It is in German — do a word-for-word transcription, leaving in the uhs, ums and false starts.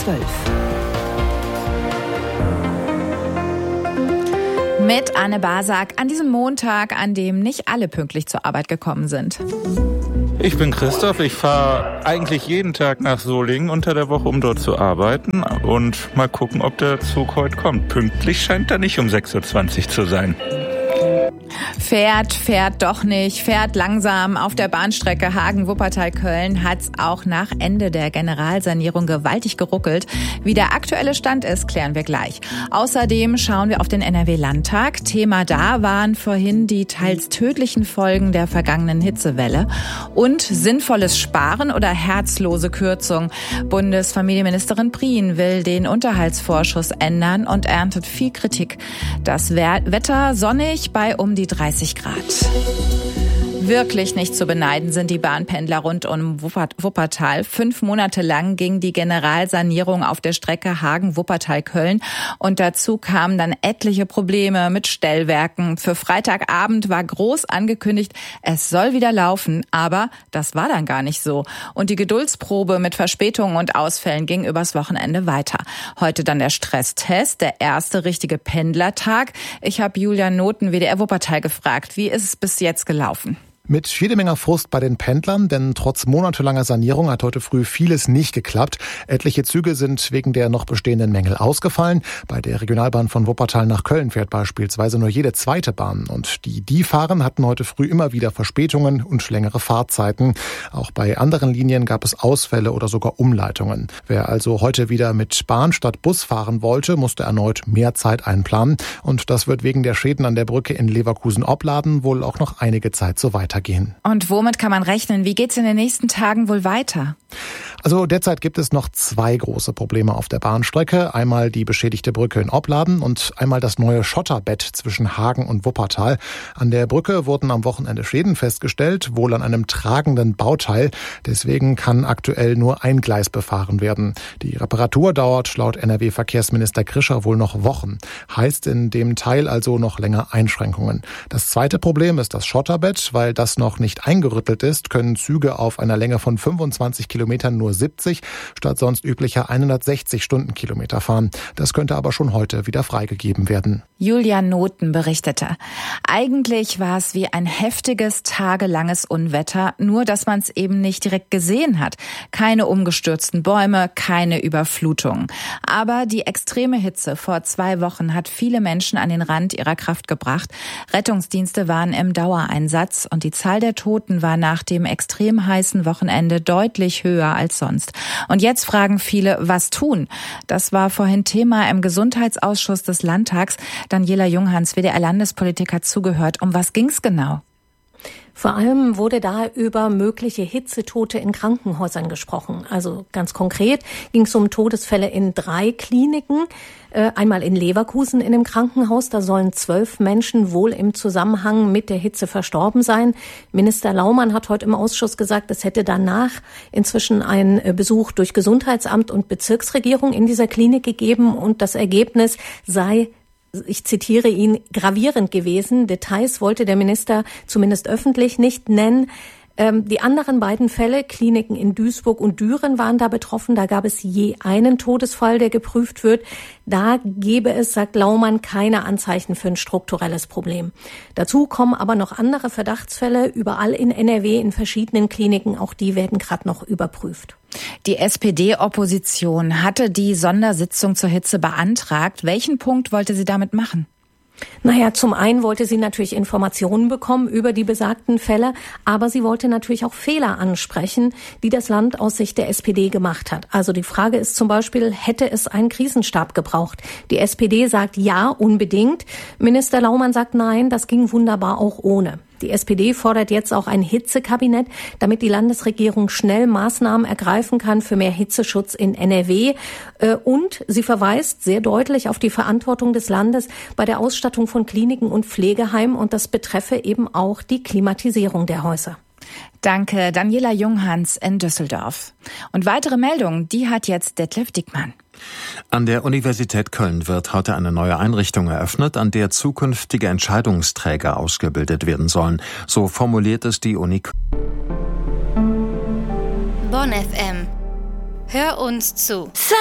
zwölf. Mit Anne Basak an diesem Montag, an dem nicht alle pünktlich zur Arbeit gekommen sind. Ich bin Christoph, ich fahre eigentlich jeden Tag nach Solingen unter der Woche, um dort zu arbeiten und mal gucken, ob der Zug heute kommt. Pünktlich scheint er nicht um sechs Uhr zwanzig zu sein. Fährt, fährt doch nicht, fährt langsam. Auf der Bahnstrecke Hagen-Wuppertal-Köln hat's auch nach Ende der Generalsanierung gewaltig geruckelt. Wie der aktuelle Stand ist, klären wir gleich. Außerdem schauen wir auf den N R W-Landtag. Thema da waren vorhin die teils tödlichen Folgen der vergangenen Hitzewelle. Und sinnvolles Sparen oder herzlose Kürzung. Bundesfamilienministerin Prien will den Unterhaltsvorschuss ändern und erntet viel Kritik. Das Wetter sonnig bei um die dreißig Grad. Wirklich nicht zu beneiden sind die Bahnpendler rund um Wuppertal. Fünf Monate lang ging die Generalsanierung auf der Strecke Hagen-Wuppertal-Köln und dazu kamen dann etliche Probleme mit Stellwerken. Für Freitagabend war groß angekündigt, es soll wieder laufen, aber das war dann gar nicht so. Und die Geduldsprobe mit Verspätungen und Ausfällen ging übers Wochenende weiter. Heute dann der Stresstest, der erste richtige Pendlertag. Ich habe Julian Noten, W D R Wuppertal, gefragt, wie ist es bis jetzt gelaufen? Mit jede Menge Frust bei den Pendlern, denn trotz monatelanger Sanierung hat heute früh vieles nicht geklappt. Etliche Züge sind wegen der noch bestehenden Mängel ausgefallen. Bei der Regionalbahn von Wuppertal nach Köln fährt beispielsweise nur jede zweite Bahn. Und die, die fahren, hatten heute früh immer wieder Verspätungen und längere Fahrzeiten. Auch bei anderen Linien gab es Ausfälle oder sogar Umleitungen. Wer also heute wieder mit Bahn statt Bus fahren wollte, musste erneut mehr Zeit einplanen. Und das wird wegen der Schäden an der Brücke in Leverkusen-Opladen wohl auch noch einige Zeit so weitergehen. Und womit kann man rechnen? Wie geht's in den nächsten Tagen wohl weiter? Also derzeit gibt es noch zwei große Probleme auf der Bahnstrecke. Einmal die beschädigte Brücke in Opladen und einmal das neue Schotterbett zwischen Hagen und Wuppertal. An der Brücke wurden am Wochenende Schäden festgestellt, wohl an einem tragenden Bauteil. Deswegen kann aktuell nur ein Gleis befahren werden. Die Reparatur dauert laut N R W-Verkehrsminister Krischer wohl noch Wochen. Heißt in dem Teil also noch länger Einschränkungen. Das zweite Problem ist das Schotterbett. Weil das noch nicht eingerüttelt ist, können Züge auf einer Länge von fünfundzwanzig Kilometern nur siebzig statt sonst üblicher hundertsechzig Stundenkilometer fahren. Das könnte aber schon heute wieder freigegeben werden. Julian Noten berichtete. Eigentlich war es wie ein heftiges, tagelanges Unwetter, nur dass man es eben nicht direkt gesehen hat. Keine umgestürzten Bäume, keine Überflutungen. Aber die extreme Hitze vor zwei Wochen hat viele Menschen an den Rand ihrer Kraft gebracht. Rettungsdienste waren im Dauereinsatz und die Zahl der Toten war nach dem extrem heißen Wochenende deutlich höher als sonst. Und jetzt fragen viele, was tun? Das war vorhin Thema im Gesundheitsausschuss des Landtags. Daniela Junghans, W D R-Landespolitik, hat zugehört. Um was ging's genau? Vor allem wurde da über mögliche Hitzetote in Krankenhäusern gesprochen. Also ganz konkret ging es um Todesfälle in drei Kliniken. Einmal in Leverkusen in dem Krankenhaus, da sollen zwölf Menschen wohl im Zusammenhang mit der Hitze verstorben sein. Minister Laumann hat heute im Ausschuss gesagt, es hätte danach inzwischen einen Besuch durch Gesundheitsamt und Bezirksregierung in dieser Klinik gegeben und das Ergebnis sei, ich zitiere ihn, gravierend gewesen. Details wollte der Minister zumindest öffentlich nicht nennen. Ähm, die anderen beiden Fälle, Kliniken in Duisburg und Düren, waren da betroffen. Da gab es je einen Todesfall, der geprüft wird. Da gäbe es, sagt Laumann, keine Anzeichen für ein strukturelles Problem. Dazu kommen aber noch andere Verdachtsfälle überall in N R W in verschiedenen Kliniken. Auch die werden gerade noch überprüft. Die S P D-Opposition hatte die Sondersitzung zur Hitze beantragt. Welchen Punkt wollte sie damit machen? Naja, zum einen wollte sie natürlich Informationen bekommen über die besagten Fälle, aber sie wollte natürlich auch Fehler ansprechen, die das Land aus Sicht der S P D gemacht hat. Also die Frage ist zum Beispiel, hätte es einen Krisenstab gebraucht? Die S P D sagt ja, unbedingt. Minister Laumann sagt nein, das ging wunderbar auch ohne. Die S P D fordert jetzt auch ein Hitzekabinett, damit die Landesregierung schnell Maßnahmen ergreifen kann für mehr Hitzeschutz in N R W. Und sie verweist sehr deutlich auf die Verantwortung des Landes bei der Ausstattung von Kliniken und Pflegeheimen. Und das betreffe eben auch die Klimatisierung der Häuser. Danke, Daniela Junghans in Düsseldorf. Und weitere Meldungen, die hat jetzt Detlef Dickmann. An der Universität Köln wird heute eine neue Einrichtung eröffnet, an der zukünftige Entscheidungsträger ausgebildet werden sollen. So formuliert es die Uni Köln. Bonn F M. Hör uns zu.